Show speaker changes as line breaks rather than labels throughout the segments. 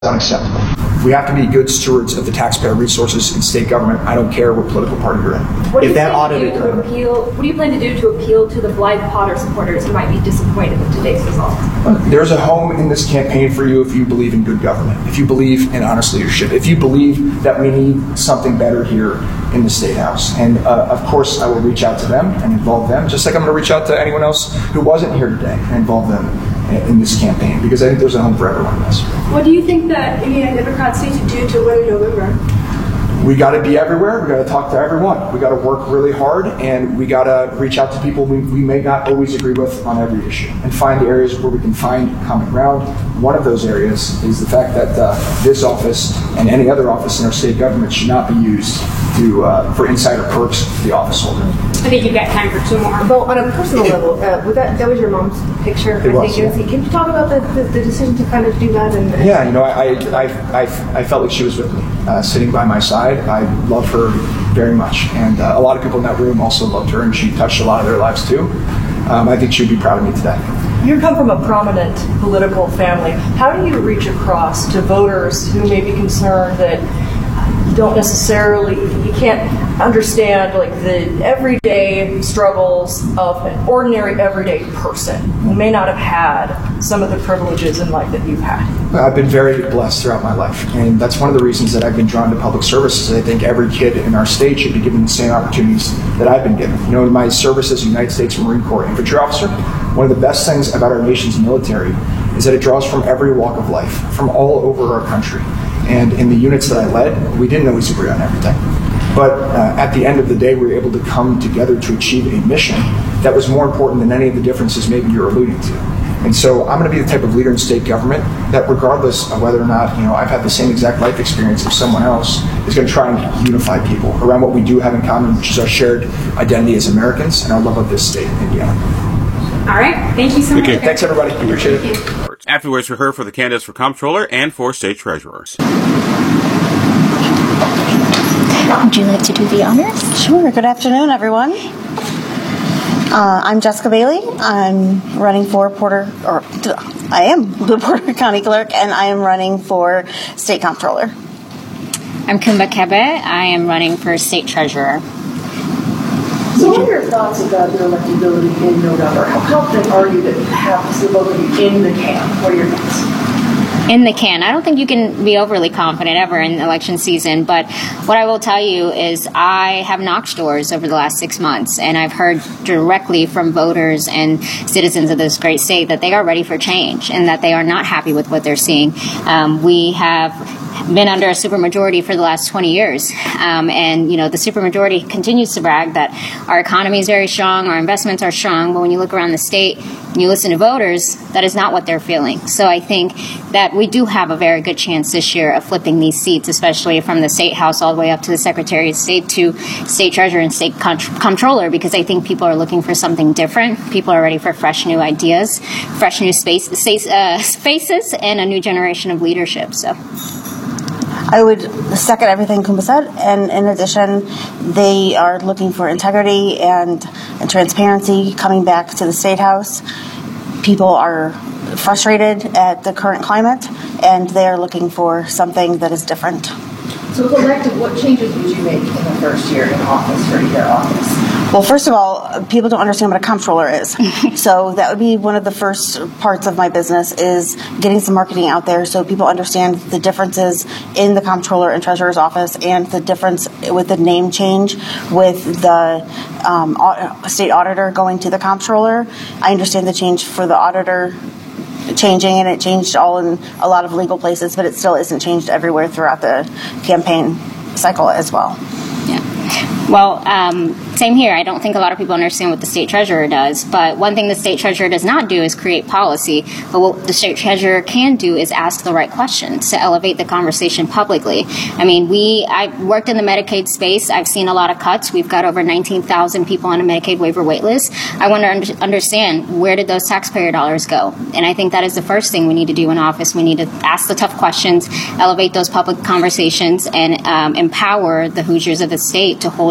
unacceptable. We have to be good stewards of the taxpayer resources in state government. I don't care what political party you're in.
What do you plan to do to appeal to the Blythe Potter supporters who might be disappointed with today's result?
There's a home in this campaign for you if you believe in good government, if you believe in honest leadership, if you believe that we need something better here in the State House. And of course, I will reach out to them and involve them, just like I'm going to reach out to anyone else who wasn't here today and involve them in this campaign, because I think there's a home for everyone in this.
What do you think that Indiana Democrats need to do to win in November?
We got to be everywhere. We got to talk to everyone. We got to work really hard, and we got to reach out to people we may not always agree with on every issue, and find the areas where we can find common ground. One of those areas is the fact that this office and any other office in our state government should not be used for insider perks for the office holder.
I think you've got time for two more.
Well, on a personal level, that was your mom's picture.
It was.
Can you talk about the decision to kind of do that?
Yeah, I felt like she was with me, sitting by my side. I love her very much, and a lot of people in that room also loved her, and she touched a lot of their lives too. I think she would be proud of me today.
You come from a prominent political family. How do you reach across to voters who may be concerned that you can't understand like the everyday struggles of an ordinary everyday person who may not have had some of the privileges in life that you've had?
I've been very blessed throughout my life, and that's one of the reasons that I've been drawn to public services. I think every kid in our state should be given the same opportunities that I've been given. You know, in my service as a United States Marine Corps infantry officer, one of the best things about our nation's military is that it draws from every walk of life, from all over our country. And in the units that I led, we didn't always agree on everything. But at the end of the day, we were able to come together to achieve a mission that was more important than any of the differences maybe you're alluding to. And so I'm going to be the type of leader in state government that, regardless of whether or not I've had the same exact life experience as someone else, is going to try and unify people around what we do have in common, which is our shared identity as Americans and our love of this state, Indiana.
All right. Thank you so much.
Thanks, everybody. Appreciate it.
Afterwards, we heard for the candidates for comptroller and for state treasurers.
Would you like to do the honors?
Sure. Good afternoon, everyone. I'm Jessica Bailey. I'm running for I am the Porter County Clerk, and I am running for State Comptroller.
I'm Kumba Kebe. I am running for State Treasurer.
So what are your thoughts about your electability in November? How confident are you that you have possibility in the can? What are your thoughts?
In the can. I don't think you can be overly confident ever in election season, but what I will tell you is I have knocked doors over the last 6 months, and I've heard directly from voters and citizens of this great state that they are ready for change and that they are not happy with what they're seeing. We have been under a supermajority for the last 20 years. And the supermajority continues to brag that our economy is very strong, our investments are strong, but when you look around the state and you listen to voters, that is not what they're feeling. So I think that we do have a very good chance this year of flipping these seats, especially from the State House all the way up to the Secretary of State to State Treasurer and State Comptroller, because I think people are looking for something different. People are ready for fresh new ideas, fresh new faces, and a new generation of leadership. So
I would second everything Kumba said, and in addition, they are looking for integrity and transparency coming back to the State House. People are frustrated at the current climate, and they are looking for something that is different.
So, if elected, what changes would you make in the first year in office for either office?
Well, first of all, people don't understand what a comptroller is. So that would be one of the first parts of my business, is getting some marketing out there so people understand the differences in the comptroller and treasurer's office, and the difference with the name change with the state auditor going to the comptroller. I understand the change for the auditor changing, and it changed all in a lot of legal places, but it still isn't changed everywhere throughout the campaign cycle as well.
Yeah. Well, same here. I don't think a lot of people understand what the state treasurer does, but one thing the state treasurer does not do is create policy. But what the state treasurer can do is ask the right questions to elevate the conversation publicly. I mean, I've worked in the Medicaid space. I've seen a lot of cuts. We've got over 19,000 people on a Medicaid waiver wait list. I want to understand, where did those taxpayer dollars go? And I think that is the first thing we need to do in office. We need to ask the tough questions, elevate those public conversations, and empower the Hoosiers of the state to hold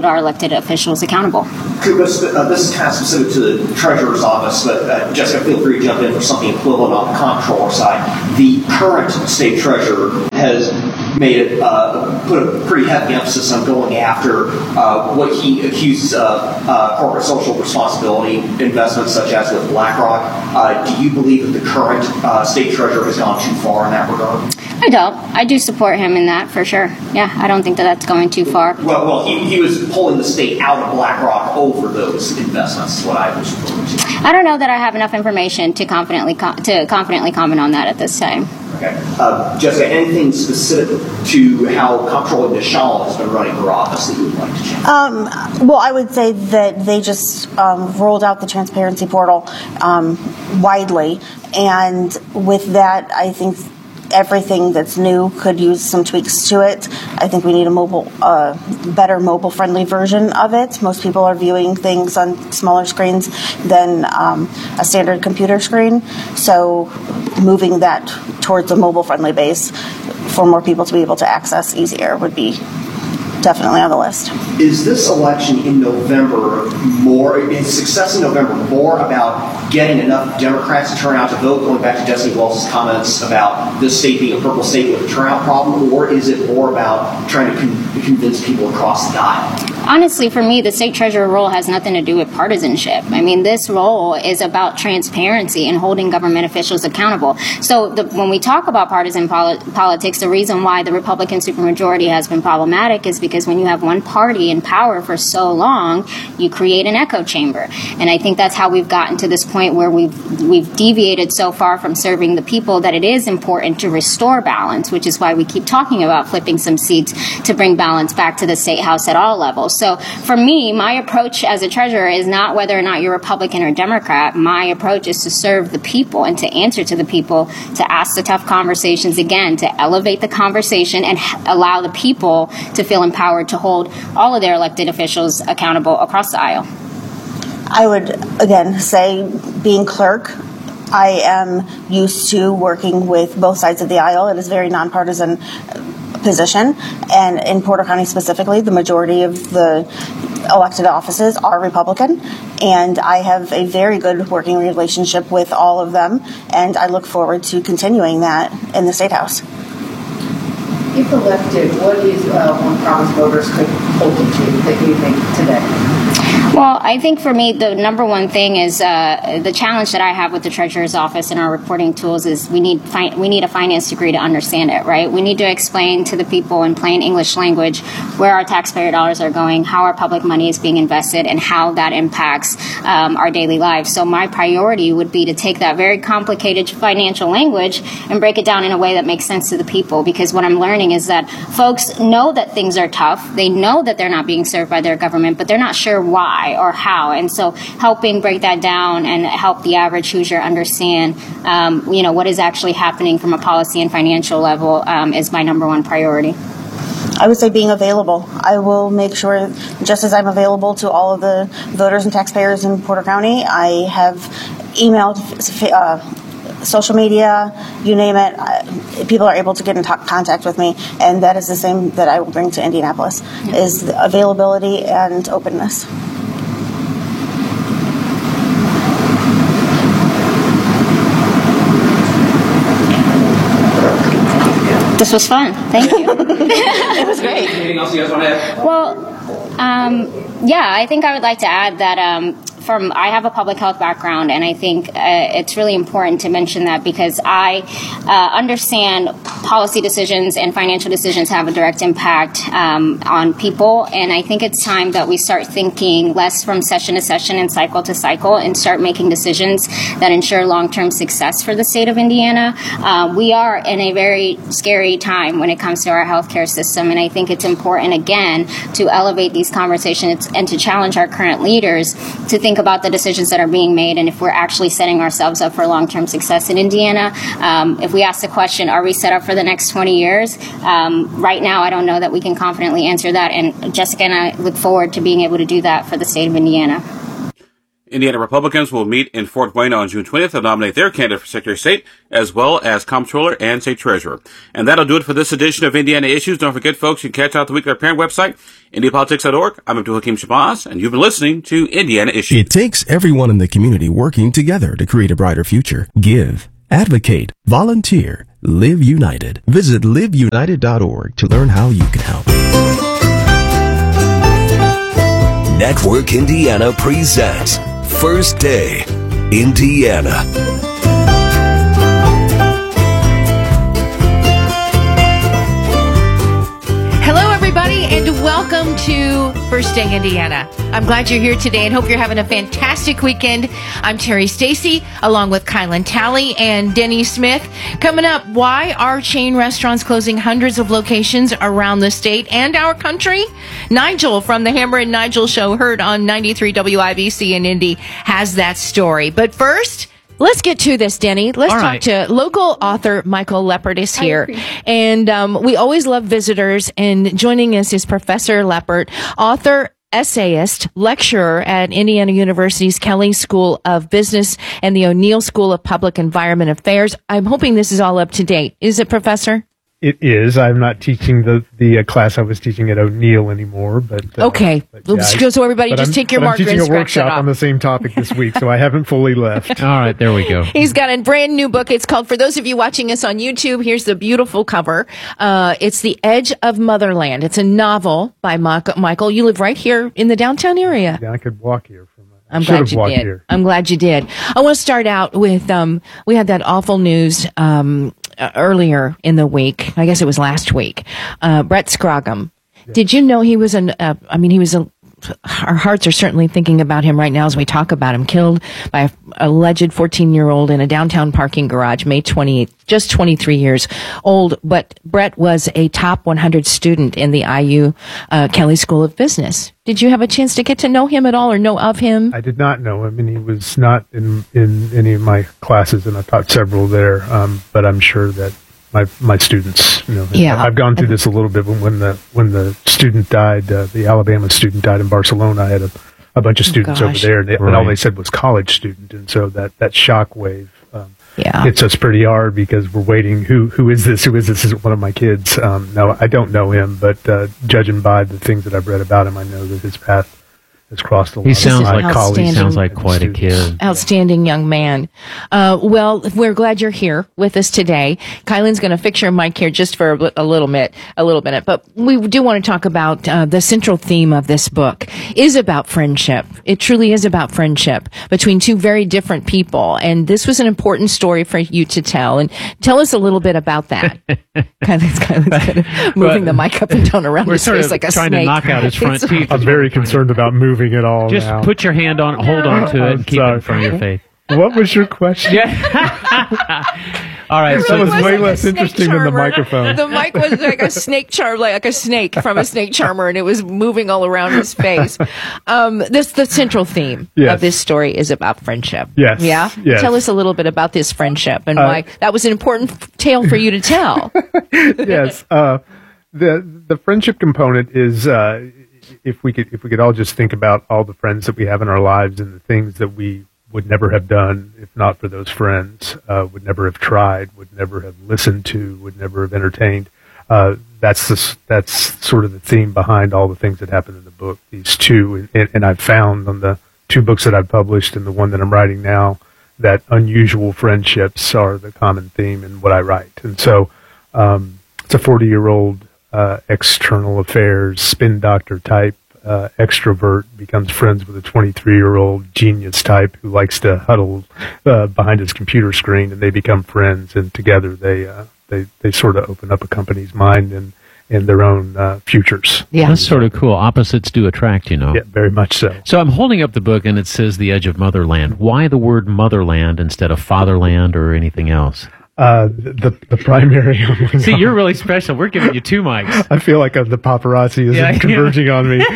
our elected officials accountable.
This is kind of specific to the Treasurer's Office, but Jessica, feel free to jump in for something equivalent on the comptroller side. The current state treasurer has made it put a pretty heavy emphasis on going after what he accuses of corporate social responsibility investments, such as with BlackRock. Do you believe that the current state treasurer has gone too far in that regard?
I don't. I do support him in that for sure. Yeah, I don't think that that's going too far.
Well, he was pulling the state out of BlackRock over those investments. Is what I was referring to.
I don't know that I have enough information to confidently comment on that at this time.
Okay. Jessica, anything specific to how Comptroller Deschamps has been running her office that you would like to change?
Well, I would say that they just rolled out the transparency portal widely, and with that, I think everything that's new could use some tweaks to it. I think we need a better mobile-friendly version of it. Most people are viewing things on smaller screens than a standard computer screen, so moving that towards a mobile-friendly base for more people to be able to access easier would be definitely on the list.
Is this election in November is success in November more about getting enough Democrats to turn out to vote, going back to Destiny Wells' comments about this state being a purple state with a turnout problem, or is it more about trying to convince people across the aisle?
Honestly, for me, the state treasurer role has nothing to do with partisanship. I mean, this role is about transparency and holding government officials accountable. So when we talk about partisan politics, the reason why the Republican supermajority has been problematic is because when you have one party in power for so long, you create an echo chamber. And I think that's how we've gotten to this point where we've deviated so far from serving the people that it is important to restore balance, which is why we keep talking about flipping some seats to bring balance back to the state house at all levels. So for me, my approach as a treasurer is not whether or not you're Republican or Democrat. My approach is to serve the people and to answer to the people, to ask the tough conversations again, to elevate the conversation and allow the people to feel empowered to hold all of their elected officials accountable across the aisle.
I would, again, say being clerk, I am used to working with both sides of the aisle. It is a very nonpartisan position, and in Porter County specifically, the majority of the elected offices are Republican, and I have a very good working relationship with all of them, and I look forward to continuing that in the State House.
If elected, what is one promise voters could hold you to that you make today?
Well, I think for me, the number one thing is the challenge that I have with the Treasurer's Office and our reporting tools is we need a finance degree to understand it, right? We need to explain to the people in plain English language where our taxpayer dollars are going, how our public money is being invested, and how that impacts our daily lives. So my priority would be to take that very complicated financial language and break it down in a way that makes sense to the people, because what I'm learning is that folks know that things are tough. They know that they're not being served by their government, but they're not sure why or how. And so helping break that down and help the average Hoosier understand, what is actually happening from a policy and financial level is my number one priority.
I would say being available. I will make sure, just as I'm available to all of the voters and taxpayers in Porter County, I have emailed, social media, you name it, people are able to get in contact with me, and that is the same that I will bring to Indianapolis, is the availability and openness.
This was fun. Thank you.
It was great.
Anything else you guys want to add?
Well, I think I would like to add that I have a public health background, and I think it's really important to mention that because I understand policy decisions and financial decisions have a direct impact on people, and I think it's time that we start thinking less from session to session and cycle to cycle and start making decisions that ensure long-term success for the state of Indiana. We are in a very scary time when it comes to our healthcare system, and I think it's important, again, to elevate these conversations and to challenge our current leaders to think about the decisions that are being made and if we're actually setting ourselves up for long-term success in Indiana. If we ask the question, are we set up for the next 20 years? Right now, I don't know that we can confidently answer that, and Jessica and I look forward to being able to do that for the state of Indiana.
Indiana Republicans will meet in Fort Wayne on June 20th to nominate their candidate for Secretary of State, as well as Comptroller and State Treasurer. And that'll do it for this edition of Indiana Issues. Don't forget, folks, you can catch out the weekly parent website, IndiaPolitics.org. I'm Abdul Hakim Shabazz, and you've been listening to Indiana Issues.
It takes everyone in the community working together to create a brighter future. Give, advocate, volunteer, live united. Visit liveunited.org to learn how you can help.
Network Indiana presents First Day Indiana.
Hello, everybody, and welcome to First Day Indiana. I'm glad you're here today and hope you're having a fantastic weekend. I'm Terry Stacy, along with Kylan Talley and Denny Smith. Coming up, why are chain restaurants closing hundreds of locations around the state and our country? Nigel from the Hammer and Nigel Show, heard on 93 WIBC in Indy, has that story. But first, let's get to this, Denny. Let's talk to local author Michael Leppert is here. And we always love visitors. And joining us is Professor Leppert, author, essayist, lecturer at Indiana University's Kelley School of Business and the O'Neill School of Public Environment Affairs. I'm hoping this is all up to date. Is it, Professor?
It is. I'm not teaching the class I was teaching at O'Neill anymore, but
okay. So everybody just take your marker and scratch it off.
I'm teaching a workshop on the same topic this week, so I haven't fully left.
All right, there we go.
He's got a brand new book. It's called, for those of you watching us on YouTube, here's the beautiful cover. It's The Edge of Motherland. It's a novel by Michael. You live right here in the downtown area.
Yeah, I could walk here.
I'm glad you did. Here. I'm glad you did. I want to start out with, we had that awful news, earlier in the week. I guess it was last week. Brett Scroggum. Yeah. Did you know he was our hearts are certainly thinking about him right now as we talk about him, killed by an alleged 14-year-old in a downtown parking garage, May 28th, just 23 years old. But Brett was a top 100 student in the IU Kelley School of Business. Did you have a chance to get to know him at all or know of him?
I did not know him, and he was not in any of my classes, and I taught several there, but I'm sure that my students know him.
Yeah.
I've gone through this a little bit when the student died, the Alabama student died in Barcelona. I had a bunch of students over there, and all they said was college student, and so that shock wave hits us pretty hard because we're waiting. Who is this? Who is this? Is it one of my kids? No, I don't know him, but judging by the things that I've read about him, I know that his path has crossed a lot.
He sounds like quite a kid.
Outstanding young man. Well, we're glad you're here with us today. Kylan's going to fix your mic here just for a little minute. But we do want to talk about the central theme of this book is about friendship. It truly is about friendship between two very different people. And this was an important story for you to tell. And tell us a little bit about that. Kylan's kind of moving the mic up and down around his face like a snake.
We're trying to knock out his front teeth.
I'm very concerned about moving it all.
Just
now.
Put your hand on, hold on to it, and keep it in front of your face.
What was your question?
All right,
that was way less interesting than the microphone.
The mic was like a snake charmer, like a snake from a snake charmer, and it was moving all around his face. The central theme of this story is about friendship.
Yes.
Yeah?
Yes.
Tell us a little bit about this friendship and why that was an important tale for you to tell.
Yes. The friendship component is if we could all just think about all the friends that we have in our lives and the things that we would never have done if not for those friends, would never have tried, would never have listened to, would never have entertained. That's sort of the theme behind all the things that happen in the book. These two, and I've found on the two books that I've published and the one that I'm writing now, that unusual friendships are the common theme in what I write. And so it's a 40-year-old external affairs spin doctor type extrovert becomes friends with a 23-year-old genius type who likes to huddle behind his computer screen, and they become friends, and together they sort of open up a company's mind and their own futures.
Yeah, that's sort of cool. Opposites do attract, you know.
Yeah, very much so.
So I'm holding up the book, and it says The Edge of Motherland. Why the word motherland instead of fatherland or anything else?
The primary.
See, you're really special. We're giving you two mics.
I feel like the paparazzi is converging on me.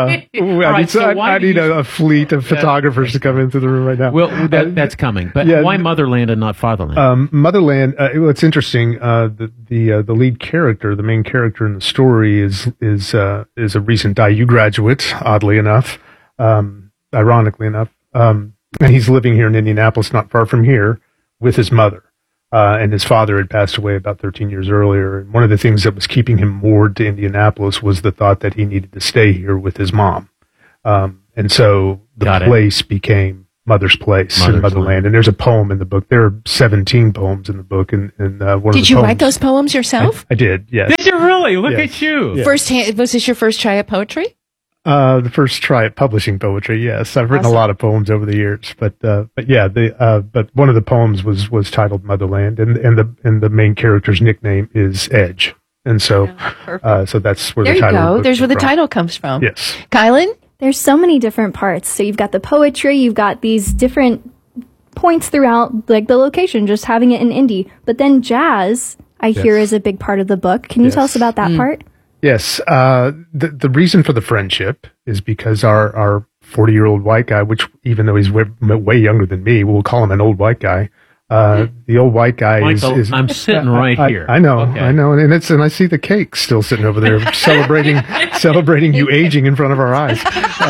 I need a fleet of photographers to come into the room right now.
Well, that's coming. But why motherland and not fatherland?
Motherland. It's interesting. The lead character, the main character in the story, is a recent IU graduate. Oddly enough, ironically enough. and he's living here in Indianapolis, not far from here, with his mother. And his father had passed away about 13 years earlier. And one of the things that was keeping him moored to Indianapolis was the thought that he needed to stay here with his mom. And so the place became Mother's Place in Motherland. And there's a poem in the book. There are 17 poems in the book. And
Did you write those poems yourself?
I did, yes.
Did you really? Look
Yes.
at you.
Yes.
Was this your first try at poetry?
The first try at publishing poetry, yes. I've written a lot of poems over the years, but yeah, but one of the poems was titled Motherland, and the main character's nickname is Edge, and so so that's where
There
the
you
title.
go.
Of the book
There's where
came
the
from.
title comes from.
Yes.
Kylan?
There's so many different parts. So you've got the poetry, you've got these different points throughout, like the location, just having it in Indy. But then jazz, I hear, is a big part of the book. Can you tell us about that part?
Yes. The reason for the friendship is because our 40-year-old white guy, which even though he's way younger than me, we'll call him an old white guy. The old white guy
Michael,
is
I'm sitting right here.
I know,
Okay.
I know, and I see the cake still sitting over there, celebrating you aging in front of our eyes.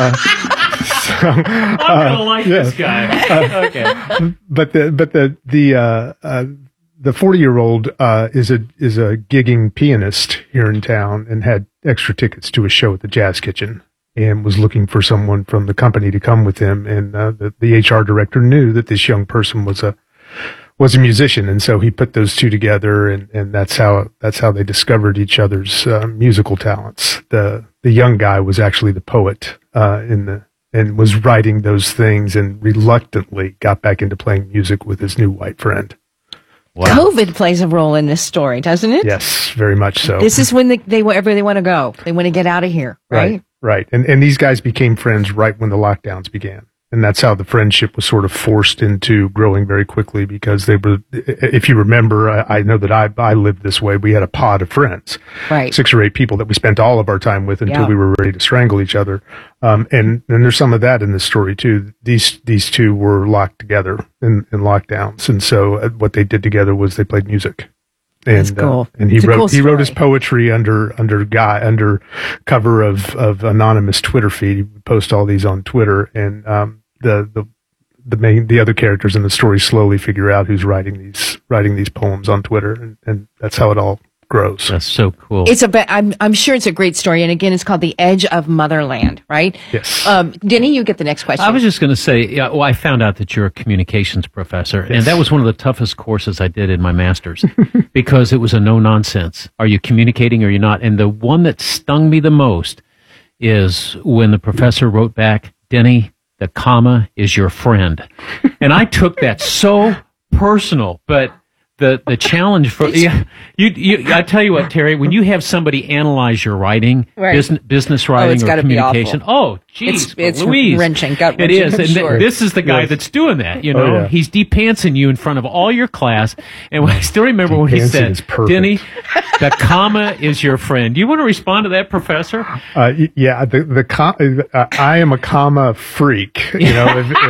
I'm gonna like this guy. Okay.
But the 40-year-old is a gigging pianist here in town and had extra tickets to a show at the Jazz Kitchen and was looking for someone from the company to come with him. And the HR director knew that this young person was a musician, and so he put those two together, and that's how they discovered each other's musical talents. The young guy was actually the poet and was writing those things, and reluctantly got back into playing music with his new white friend.
COVID plays a role in this story, doesn't it?
Yes, very much so.
This is when wherever they want to go. They want to get out of here, right?
Right. And these guys became friends right when the lockdowns began. And that's how the friendship was sort of forced into growing very quickly, because they were, if you remember, I know that I lived this way. We had a pod of friends,
right?
6 or 8 people that we spent all of our time with until we were ready to strangle each other. And there's some of that in this story too. These two were locked together in lockdowns. And so what they did together was they played music. And,
That's cool.
And he wrote his poetry under cover of anonymous Twitter feed. He would post all these on Twitter, and the other characters in the story slowly figure out who's writing these poems on Twitter, and that's how it all grows.
That's so cool.
I'm sure it's a great story, and again, it's called The Edge of Motherland, right?
Yes.
Denny, you get the next question.
I was just going to say, I found out that you're a communications professor, and that was one of the toughest courses I did in my master's because it was a no nonsense. Are you communicating or are you not? And the one that stung me the most is when the professor wrote back, Denny, the comma is your friend. And I took that so personal, but the challenge for I tell you what, Terry, when you have somebody analyze your writing, business writing or communication, geez,
it's
Louise,
wrenching, gut
it
wrenching.
is, and
sure.
this is the guy that's doing that. You know, he's de-pantsing you in front of all your class, and I still remember when he said, "Denny, the comma is your friend." Do you want to respond to that, Professor?
Yeah, I am a comma freak. You know,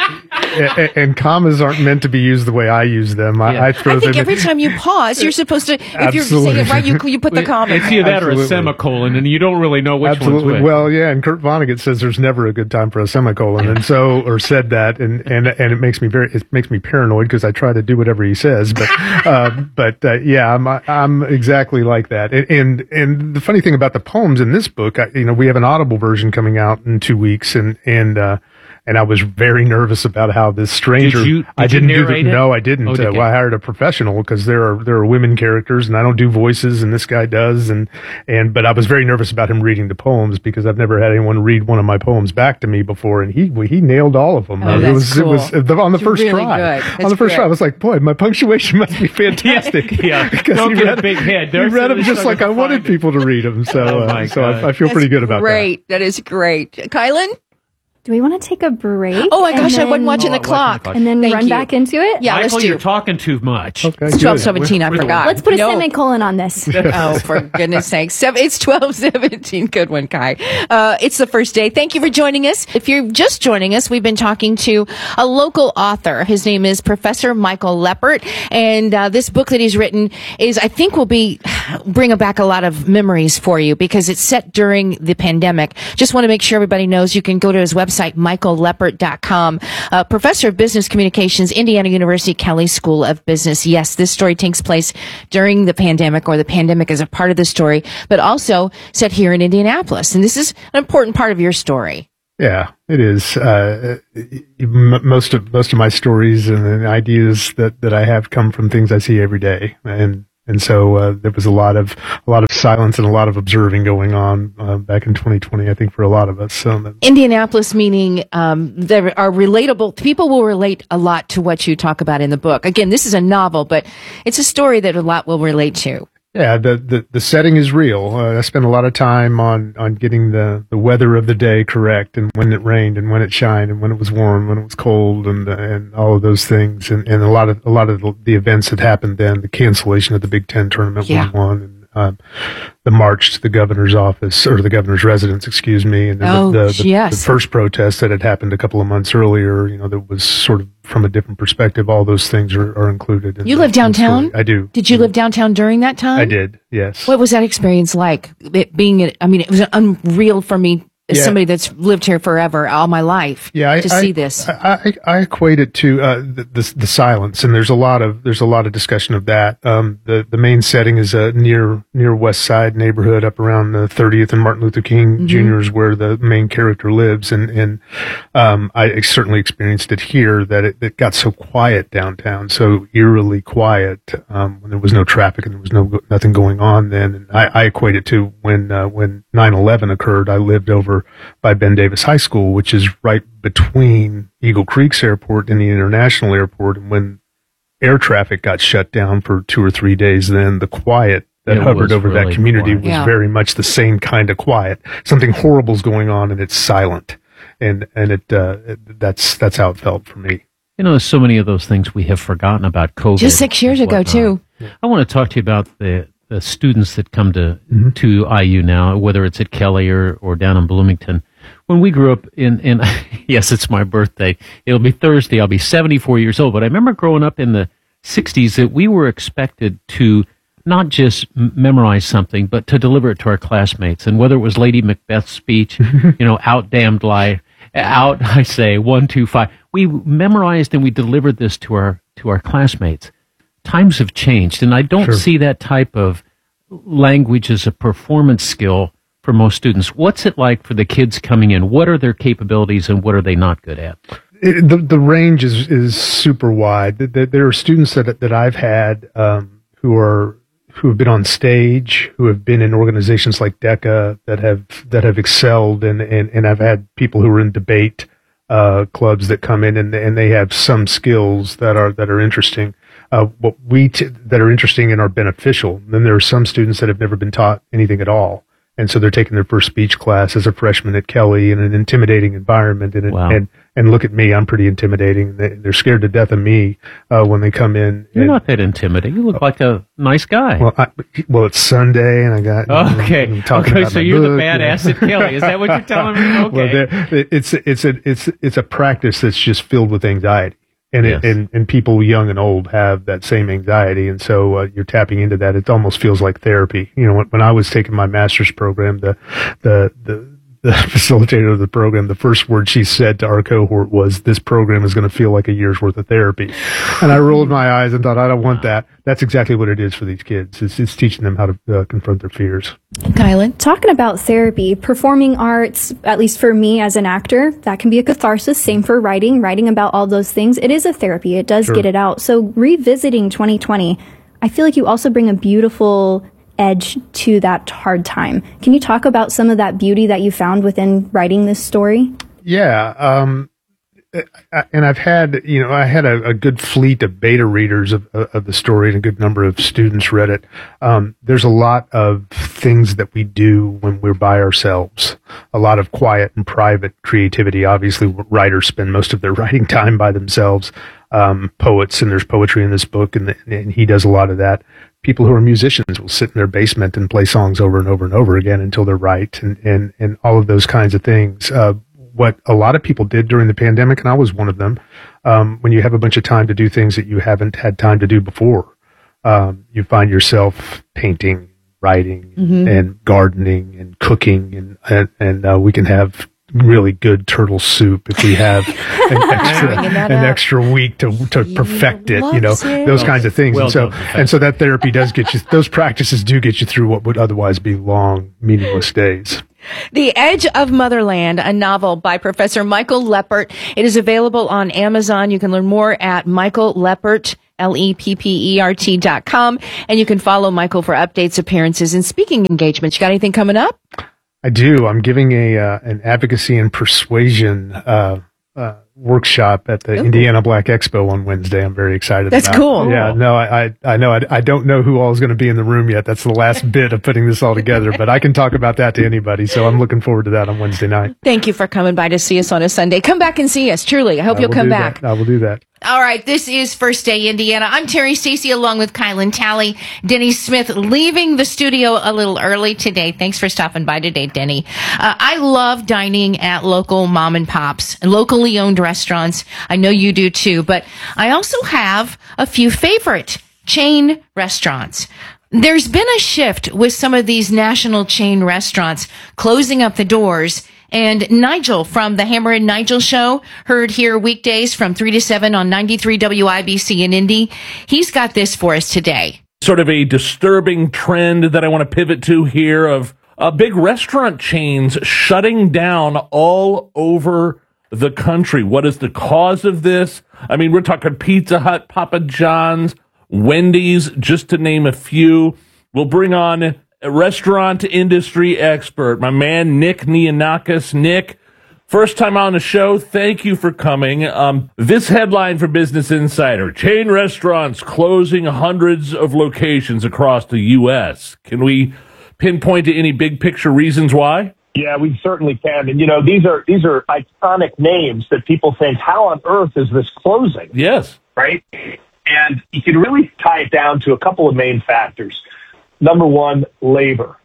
and commas aren't meant to be used the way I use them. I
think every time you pause, you're supposed to, if you're saying it right, you put the comma.
It's either that or a semicolon, and you don't really know which one's which.
Well, yeah, and Kurt Vonnegut says there's never a good time for a semicolon, and so, or said that, and it makes me paranoid because I try to do whatever he says, but yeah, I'm exactly like that. And the funny thing about the poems in this book, we have an Audible version coming out in 2 weeks, and I was very nervous about how this stranger. I didn't narrate it? No, I didn't. Well, I hired a professional because there are women characters, and I don't do voices, and this guy does. But I was very nervous about him reading the poems because I've never had anyone read one of my poems back to me before, and he nailed all of them.
Oh,
it was
cool.
on the first
really
try.
Good.
On the first try, I was like, boy, my punctuation must be fantastic.
Yeah, don't get a big head.
He read them just like I wanted people to read them. So, I feel pretty good about that.
Great, that is great, Kylan.
Do we want to take a break?
Oh my gosh, I wasn't watching the clock.
And then run back into it?
Yeah,
Michael,
let's do.
you're talking too much.
Okay,
it's 12:17. I forgot.
Let's put a semicolon on this.
Oh, for goodness sakes. It's 12:17. Good one, Kai. It's the first day. Thank you for joining us. If you're just joining us, we've been talking to a local author. His name is Professor Michael Leppert. And this book that he's written I think will bring back a lot of memories for you because it's set during the pandemic. Just want to make sure everybody knows you can go to his website, website, michaelleppert.com. Professor of Business Communications, Indiana University Kelley School of Business. Yes, this story takes place during the pandemic, or the pandemic is a part of the story, but also set here in Indianapolis. And this is an important part of your story.
Yeah, it is. Most of my stories and ideas that I have come from things I see every day, and so there was a lot of silence and a lot of observing going on back in 2020. I think for a lot of us. So
Indianapolis, meaning there are relatable people will relate a lot to what you talk about in the book. Again, this is a novel, but it's a story that a lot will relate to.
Yeah, the setting is real. I spent a lot of time on getting the weather of the day correct, and when it rained, and when it shined, and when it was warm, when it was cold, and all of those things, and a lot of the events that happened then. The cancellation of the Big Ten tournament was one, and the march to the governor's office, or the governor's residence, excuse me, and then the first protest that had happened a couple of months earlier. That was sort of from a different perspective. All those things are included.
You live downtown?
I do.
Did you live downtown during that time?
I did, yes.
What was that experience like? It was unreal for me as somebody that's lived here forever, all my life, to see this.
I equate it to the silence, and there's a lot of discussion of that. The main setting is near West Side neighborhood up around the 30th and Martin Luther King Jr. is where the main character lives, and I certainly experienced it here, that it got so quiet downtown, so eerily quiet, when there was no traffic and there was nothing going on then. And I equate it to when 9/11 occurred. I lived over by Ben Davis High School, which is right between Eagle Creek's airport and the International Airport. And when air traffic got shut down for 2 or 3 days, then the quiet that hovered over that community was very much the same kind of quiet. Something horrible's going on, and it's silent, and that's how it felt for me.
There's so many of those things we have forgotten about COVID.
Just 6 years ago, too.
I want to talk to you about the students that come to IU now, whether it's at Kelley or down in Bloomington. When we grew up in yes, it's my birthday. It'll be Thursday. I'll be 74 years old. But I remember growing up in the 60s that we were expected to not just memorize something, but to deliver it to our classmates. And whether it was Lady Macbeth's speech, out damned lie, out, I say, 1, 2, 5. We memorized and we delivered this to our classmates. Times have changed, and I don't see that type of language as a performance skill for most students. What's it like for the kids coming in? What are their capabilities, and what are they not good at?
The range is super wide. There are students that I've had who have been on stage, who have been in organizations like DECA that have excelled, and I've had people who are in debate clubs that come in and they have some skills that are interesting. That are interesting and are beneficial. Then there are some students that have never been taught anything at all, and so they're taking their first speech class as a freshman at Kelley in an intimidating environment. And look at me, I'm pretty intimidating. They're scared to death of me when they come in.
You're not that intimidating. You look like a nice guy.
Well, it's Sunday, and I got
so you're the badass at Kelley. Is that what you're telling me? Okay.
Well, it's a practice that's just filled with anxiety. And people young and old have that same anxiety, and so you're tapping into that. It almost feels like therapy. When I was taking my master's program, the facilitator of the program, the first word she said to our cohort was, "This program is going to feel like a year's worth of therapy." And I rolled my eyes and thought, I don't want that. That's exactly what it is for these kids. It's teaching them how to confront their fears.
Kylan?
Talking about therapy, performing arts, at least for me as an actor, that can be a catharsis. Same for writing about all those things. It is a therapy. It does get it out. So revisiting 2020, I feel like you also bring a beautiful edge to that hard time. Can you talk about some of that beauty that you found within writing this story?
Yeah. And I've had, I had a good fleet of beta readers of the story, and a good number of students read it. There's a lot of things that we do when we're by ourselves, a lot of quiet and private creativity. Obviously, writers spend most of their writing time by themselves. Poets, and there's poetry in this book, and he does a lot of that. People who are musicians will sit in their basement and play songs over and over and over again until they're right, and all of those kinds of things. What a lot of people did during the pandemic, and I was one of them, when you have a bunch of time to do things that you haven't had time to do before, you find yourself painting, writing, and gardening and cooking, and we can have really good turtle soup if we have an extra week to perfect it, those kinds of things.
Well
and so that therapy does get you, those practices do get you through what would otherwise be long, meaningless days.
The Edge of Motherland, a novel by Professor Michael Leppert. It is available on Amazon. You can learn more at Michael Leppert, LEPPERT.com. And you can follow Michael for updates, appearances, and speaking engagements. You got anything coming up?
I do. I'm giving an advocacy and persuasion workshop at the Indiana Black Expo on Wednesday. I'm very excited.
That's
about.
Cool.
Yeah, no, I know. I don't know who all is going to be in the room yet. That's the last bit of putting this all together, but I can talk about that to anybody. So I'm looking forward to that on Wednesday night.
Thank you for coming by to see us on a Sunday. Come back and see us. Truly. I hope you'll come back.
I will do that.
All right, this is First Day Indiana. I'm Terry Stacy along with Kylan Talley. Denny Smith leaving the studio a little early today. Thanks for stopping by today, Denny. I love dining at local mom and pops, locally owned restaurants. I know you do too, but I also have a few favorite chain restaurants. There's been a shift with some of these national chain restaurants closing up the doors. And Nigel from the Hammer and Nigel Show, heard here weekdays from 3 to 7 on 93 WIBC in Indy. He's got this for us today.
Sort of a disturbing trend that I want to pivot to here of big restaurant chains shutting down all over the country. What is the cause of this? I mean, we're talking Pizza Hut, Papa John's, Wendy's, just to name a few. We'll bring on a restaurant industry expert, my man Nick Nianakis. Nick, first time on the show, thank you for coming. This headline for Business Insider: chain restaurants closing hundreds of locations across the U.S. Can we pinpoint to any big picture reasons why?
Yeah, we certainly can. And, these are iconic names that people think, how on earth is this closing?
Yes.
Right? And you can really tie it down to a couple of main factors. Number one, labor.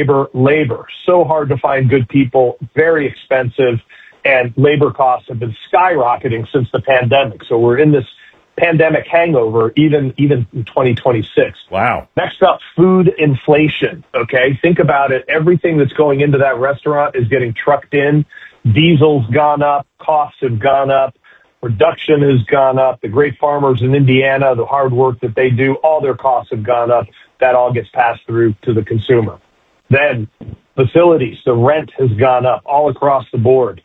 So hard to find good people, very expensive, and labor costs have been skyrocketing since the pandemic. So we're in this pandemic hangover even in 2026.
Wow.
Next up, food inflation. Okay, think about it. Everything that's going into that restaurant is getting trucked in. Diesel's gone up, costs have gone up, production has gone up. The great farmers in Indiana, the hard work that they do, all their costs have gone up. That all gets passed through to the consumer. Then facilities, the rent has gone up all across the board.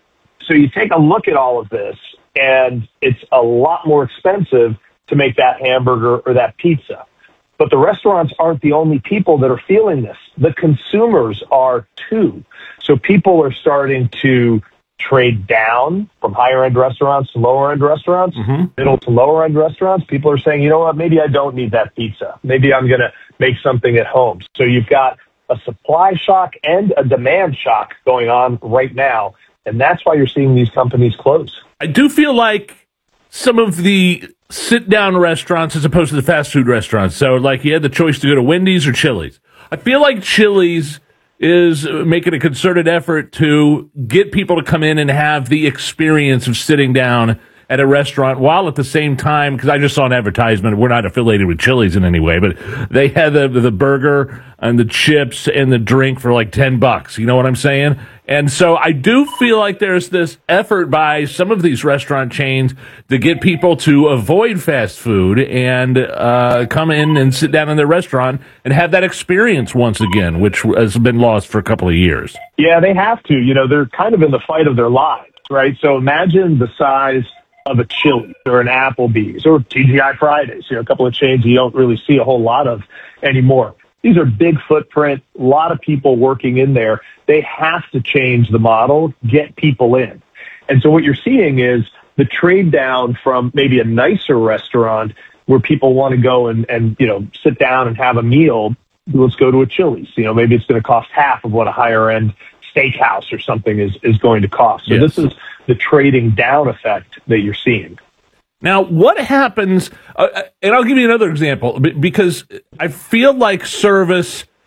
So you take a look at all of this, and it's a lot more expensive to make that hamburger or that pizza. But the restaurants aren't the only people that are feeling this. The consumers are too. So people are starting to trade down from higher-end restaurants to lower-end restaurants, middle to lower-end restaurants. People are saying, you know what, maybe I don't need that pizza. Maybe I'm going to make something at home. So you've got a supply shock and a demand shock going on right now, and that's why you're seeing these companies close.
I do feel like some of the sit-down restaurants as opposed to the fast food restaurants, so like you had the choice to go to Wendy's or Chili's. I feel like Chili's is making a concerted effort to get people to come in and have the experience of sitting down at a restaurant, while at the same time, because I just saw an advertisement, we're not affiliated with Chili's in any way, but they had the burger and the chips and the drink for like $10. You know what I'm saying? And so I do feel like there's this effort by some of these restaurant chains to get people to avoid fast food and come in and sit down in their restaurant and have that experience once again, which has been lost for a couple of years.
Yeah, they have to. They're kind of in the fight of their lives, right? So imagine the size of a Chili's or an Applebee's or TGI Fridays, a couple of chains you don't really see a whole lot of anymore. These are big footprint, a lot of people working in there. They have to change the model, get people in. And so what you're seeing is the trade down from maybe a nicer restaurant where people want to go and sit down and have a meal. Let's go to a Chili's. Maybe it's going to cost half of what a higher end steakhouse or something is going to cost. So This is the trading down effect that you're seeing.
Now, what happens, and I'll give you another example, because I feel like service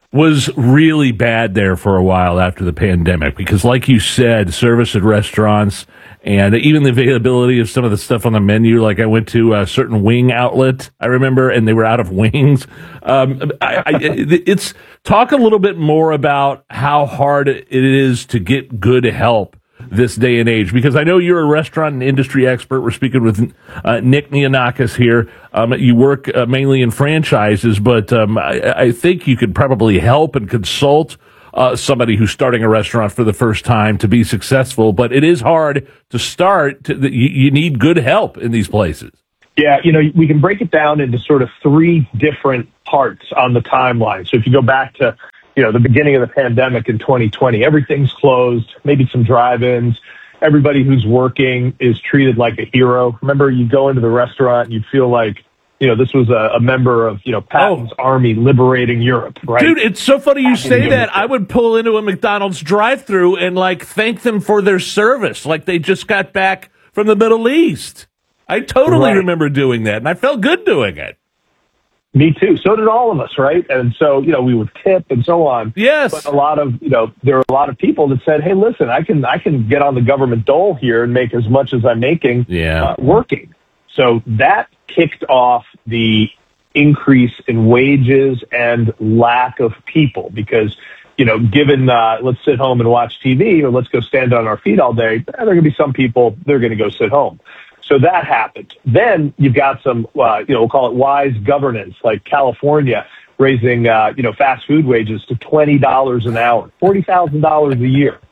was really bad there for a while after the pandemic because, like you said, service at restaurants and even the availability of some of the stuff on the menu. Like I went to a certain wing outlet, I remember, and they were out of wings. It's talk a little bit more about how hard it is to get good help this day and age, because I know you're a restaurant and industry expert. We're speaking with Nick Nianakis here. You work mainly in franchises, but I think you could probably help and consult somebody who's starting a restaurant for the first time to be successful. But it is hard to start. You need good help in these places.
Yeah, we can break it down into sort of three different parts on the timeline. So if you go back to the beginning of the pandemic in 2020, everything's closed, maybe some drive-ins. Everybody who's working is treated like a hero. Remember, you go into the restaurant and you feel like, this was a member of, Patton's army liberating Europe, right?
Dude, it's so funny you say that. I would pull into a McDonald's drive-thru and, thank them for their service, like they just got back from the Middle East. I totally remember doing that, and I felt good doing it.
Me too. So did all of us, right? And so, we would tip and so on.
Yes.
But there are a lot of people that said, hey, listen, I can get on the government dole here and make as much as I'm making working. So that kicked off the increase in wages and lack of people because, given let's sit home and watch TV or let's go stand on our feet all day, there are going to be some people, they're going to go sit home. So that happened. Then you've got some, we'll call it wise governance, like California raising, fast food wages to $20 an hour, $40,000 a year.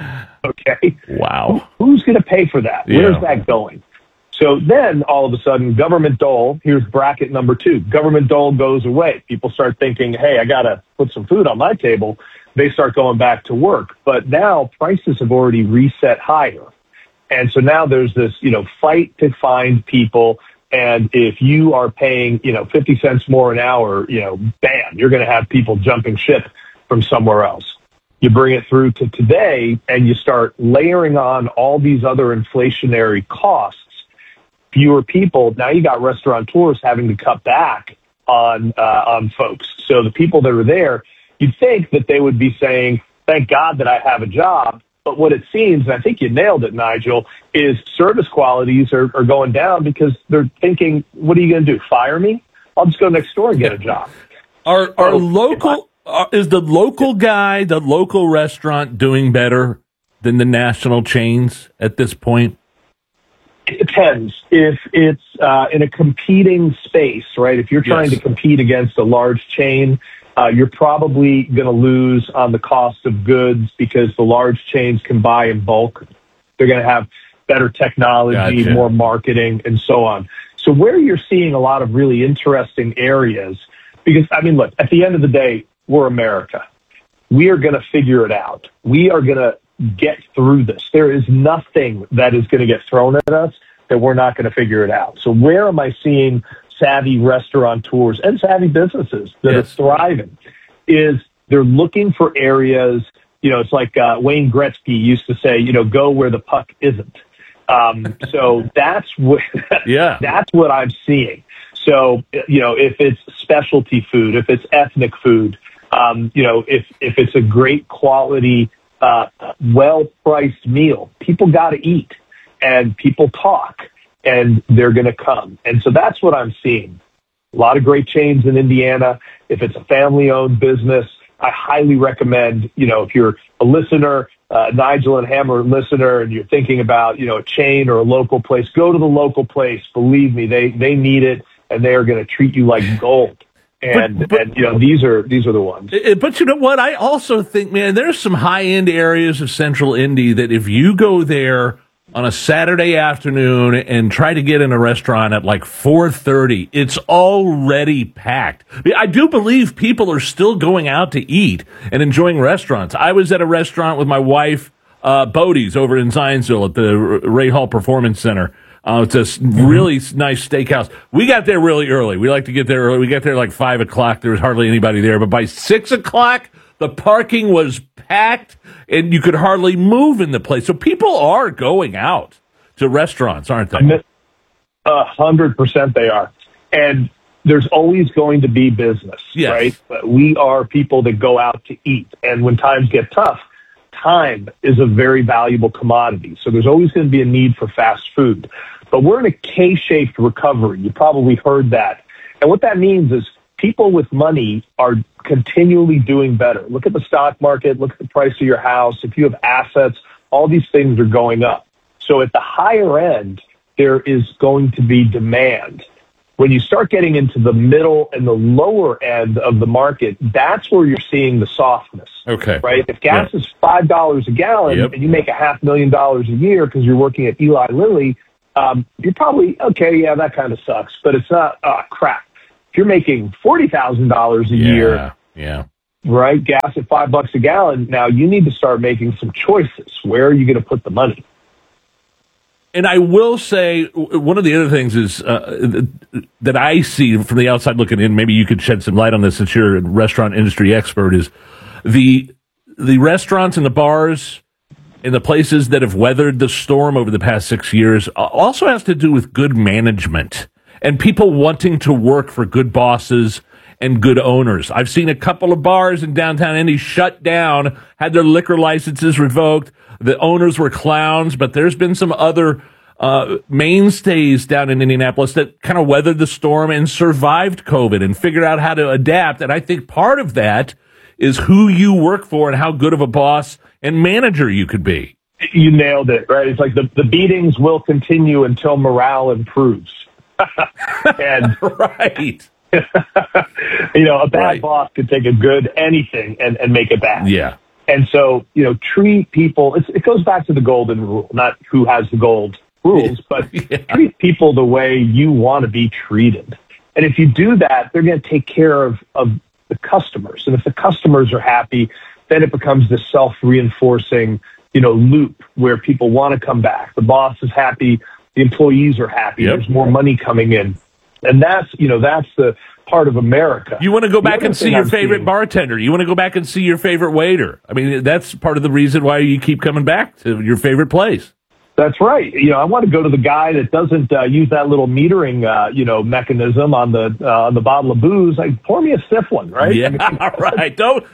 Okay.
Wow.
Who's going to pay for that?
Yeah.
Where's that going? So then all of a sudden, government dole, here's bracket number 2. Government dole goes away. People start thinking, hey, I got to put some food on my table. They start going back to work. But now prices have already reset higher. And so now there's this, fight to find people. And if you are paying, 50 cents more an hour, bam, you're going to have people jumping ship from somewhere else. You bring it through to today and you start layering on all these other inflationary costs, fewer people. Now you got restaurateurs having to cut back on folks. So the people that are there, you'd think that they would be saying, thank God that I have a job. But what it seems, and I think you nailed it, Nigel, is service qualities are going down because they're thinking, what are you going to do, fire me? I'll just go next door and get a job.
Is the local guy, the local restaurant doing better than the national chains at this point?
It depends. If it's in a competing space, right, if you're trying to compete against a large chain, you're probably going to lose on the cost of goods because the large chains can buy in bulk. They're going to have better technology, more marketing, and so on. So where you're seeing a lot of really interesting areas, because, look, at the end of the day, we're America. We are going to figure it out. We are going to get through this. There is nothing that is going to get thrown at us that we're not going to figure it out. So where am I seeing savvy restaurateurs and savvy businesses that are thriving is they're looking for areas, it's like Wayne Gretzky used to say, go where the puck isn't. So that's what I'm seeing. So, if it's specialty food, if it's ethnic food, if it's a great quality, well-priced meal, people got to eat and people talk. And they're going to come. And so that's what I'm seeing. A lot of great chains in Indiana. If it's a family-owned business, I highly recommend, if you're a listener, Nigel and Hammer listener, and you're thinking about, a chain or a local place, go to the local place. Believe me, they need it, and they are going to treat you like gold. And these are the ones.
But you know what? I also think, man, there's some high-end areas of Central Indy that if you go there on a Saturday afternoon and try to get in a restaurant at 4:30, it's already packed. I do believe people are still going out to eat and enjoying restaurants. I was at a restaurant with my wife, Bodie's, over in Zionsville at the Ray Hall Performance Center. It's a really nice steakhouse. We got there really early. We like to get there early. We got there 5 o'clock. There was hardly anybody there. But by 6 o'clock, the parking was packed, and you could hardly move in the place. So people are going out to restaurants, aren't they?
100% they are. And there's always going to be business, right? But we are people that go out to eat. And when times get tough, time is a very valuable commodity. So there's always going to be a need for fast food. But we're in a K-shaped recovery. You probably heard that. And what that means is people with money are continually doing better. Look at the stock market. Look at the price of your house. If you have assets, all these things are going up. So at the higher end, there is going to be demand. When you start getting into the middle and the lower end of the market, that's where you're seeing the softness.
Okay.
Right? If gas is $5 a gallon and you make $500,000 a year because you're working at Eli Lilly, you're probably, okay, yeah, that kind of sucks, but it's not, crap. If you're making $40,000 a year, right, gas at $5 a gallon, now you need to start making some choices. Where are you going to put the money?
And I will say, one of the other things is that I see from the outside looking in, maybe you could shed some light on this since you're a restaurant industry expert, is the restaurants and the bars and the places that have weathered the storm over the past 6 years also has to do with good management and people wanting to work for good bosses and good owners. I've seen a couple of bars in downtown Indy shut down, had their liquor licenses revoked. The owners were clowns, but there's been some other mainstays down in Indianapolis that kind of weathered the storm and survived COVID and figured out how to adapt. And I think part of that is who you work for and how good of a boss and manager you could be.
You nailed it, right? It's like the beatings will continue until morale improves. And
right.
A bad boss could take a good anything and make it bad.
Yeah.
And so, treat people, it goes back to the golden rule, not who has the gold rules, but treat people the way you want to be treated. And if you do that, they're going to take care of the customers. And if the customers are happy, then it becomes this self-reinforcing, loop where people want to come back. The boss is happy. The employees are happy. There's more money coming in. And that's the part of America.
You want to go back and see your favorite bartender. You want to go back and see your favorite waiter. I mean, that's part of the reason why you keep coming back to your favorite place.
That's right. I want to go to the guy that doesn't use that little metering, mechanism on the bottle of booze. Like, pour me a stiff one, right?
Yeah, right.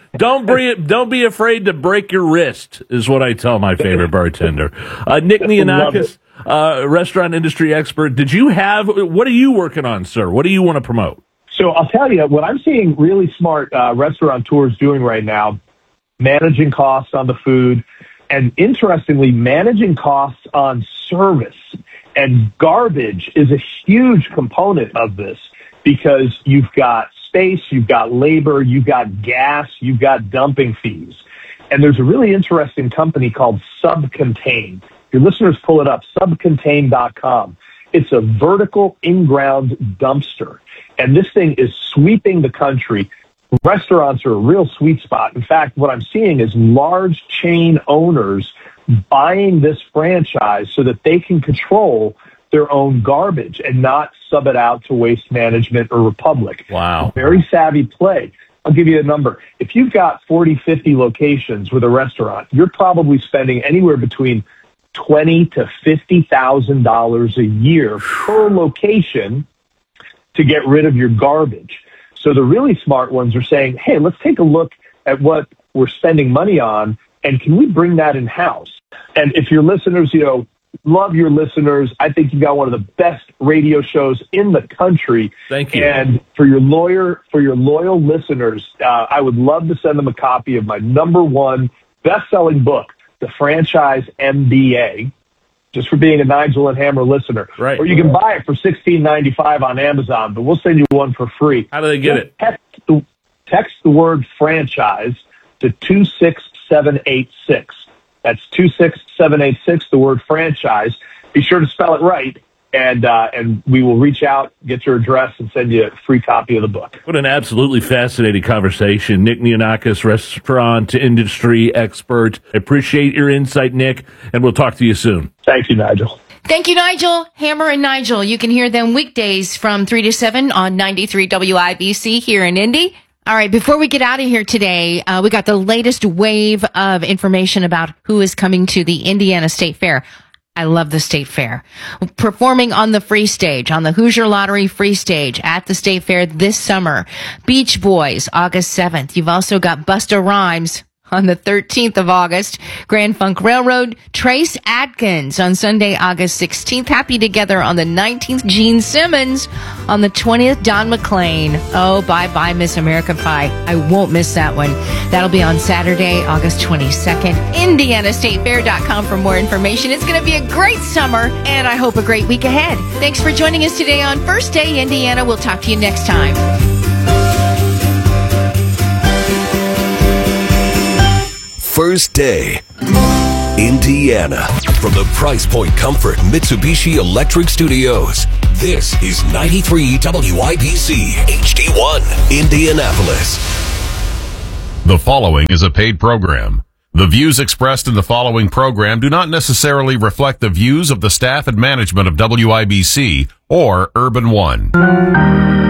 Don't be afraid to break your wrist, is what I tell my favorite bartender. Nick Nianakis, restaurant industry expert. What are you working on, sir? What do you want to promote?
So I'll tell you, what I'm seeing really smart restaurateurs doing right now, managing costs on the food, and interestingly, managing costs on service. And garbage is a huge component of this because you've got space, you've got labor, you've got gas, you've got dumping fees. And there's a really interesting company called Subcontain. Your listeners pull it up, subcontain.com. It's a vertical in-ground dumpster. And this thing is sweeping the country. Restaurants are a real sweet spot. In fact, what I'm seeing is large chain owners buying this franchise so that they can control their own garbage and not sub it out to Waste Management or Republic.
Wow.
Very savvy play. I'll give you a number. If you've got 40, 50 locations with a restaurant, you're probably spending anywhere between $20,000 to $50,000 a year per location to get rid of your garbage. So the really smart ones are saying, hey, let's take a look at what we're spending money on, and can we bring that in-house? And if your listeners, love your listeners, I think you've got one of the best radio shows in the country.
Thank you.
And for your loyal listeners, I would love to send them a copy of my #1 best-selling book, The Franchise MBA, just for being a Nigel and Hammer listener.
Right.
Or you can buy it for $16.95 on Amazon, but we'll send you one for free.
How do they get it?
Text the word franchise to 26786. That's 26786, the word franchise. Be sure to spell it right, and we will reach out, get your address, and send you a free copy of the book.
What an absolutely fascinating conversation. Nick Nianakis, restaurant industry expert. I appreciate your insight, Nick, and we'll talk to you soon.
Thank you, Nigel.
Thank you, Nigel. Hammer and Nigel. You can hear them weekdays from 3 to 7 on 93 WIBC here in Indy. All right, before we get out of here today, we got the latest wave of information about who is coming to the Indiana State Fair. I love the State Fair. Performing on the free stage, on the Hoosier Lottery free stage at the State Fair this summer. Beach Boys, August 7th. You've also got Busta Rhymes on the 13th of August. Grand Funk Railroad, Trace Adkins on Sunday, August 16th. Happy Together on the 19th. Gene Simmons on the 20th. Don McLean. Oh, bye-bye, Miss America Pie. I won't miss that one. That'll be on Saturday, August 22nd. IndianaStateFair.com for more information. It's going to be a great summer, and I hope a great week ahead. Thanks for joining us today on First Day Indiana. We'll talk to you next time.
First Day, Indiana. From the Price Point Comfort Mitsubishi Electric Studios, this is 93 WIBC HD1, Indianapolis.
The following is a paid program. The views expressed in the following program do not necessarily reflect the views of the staff and management of WIBC or Urban One.